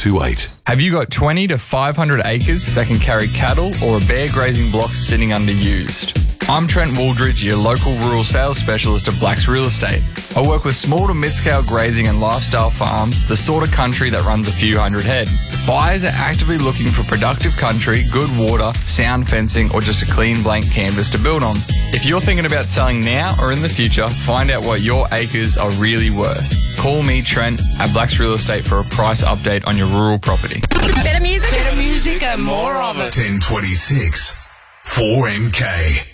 1328. Have you got 20 to 500 acres that can carry cattle or a bare grazing block sitting underused? I'm Trent Wooldridge, your local rural sales specialist at Blacks Real Estate. I work with small to mid-scale grazing and lifestyle farms, the sort of country that runs a few hundred head. Buyers are actively looking for productive country, good water, sound fencing, or just a clean blank canvas to build on. If you're thinking about selling now or in the future, find out what your acres are really worth. Call me, Trent, at Blacks Real Estate for a price update on your rural property. Better music and more of it. 1026 4MK.